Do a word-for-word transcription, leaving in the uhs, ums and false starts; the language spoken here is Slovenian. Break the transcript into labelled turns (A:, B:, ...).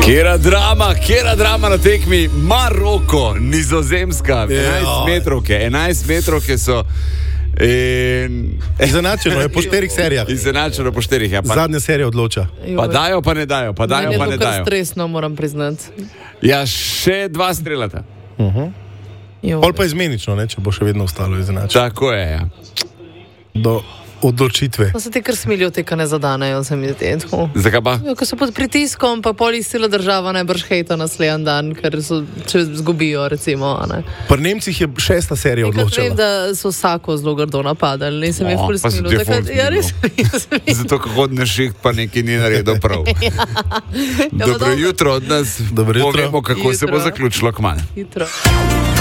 A: Kera drama, kera drama na tekmi Maroko, Nizozemska, enajst metrovke, enajst metrovke so. In...
B: Izenačeno je po štirih serijah.
A: Izenačeno po štirih, ja. Pa...
B: Zadnja serija odloča.
A: Pa dajo, pa ne dajo, pa dajo, pa ne dajo.
C: Je to kar stresno, moram priznati.
A: Ja, še dva strelata.
B: Uh-huh. Pol pa izmenično, ne, če bo še vedno ostalo izenačeno.
A: Tako je, ja.
B: Do odločitve.
C: No, se ti kar smilijo, te, ka ne zadanejo, se mi zdi.
A: Zakaj pa?
C: Ja, ko so pod pritiskom, pa poli sila država najbrž hejta naslednji dan, ker so, če zgubijo, recimo. Ne.
B: Pri Nemcih je šesta serija
C: Nekaj
B: odločila.
C: vem, da so vsako zelo grdo napadali. In se mi je ful smilo. Ja, res mi je smilo.
A: Zato, ko hodne šiht, pa nekaj ni naredil prav.
C: ja.
A: Dobro jutro od nas.
B: Dobro jutro.
A: Povemo, kako
C: jutro.
A: se bo zaključilo k manj.
C: Jutro.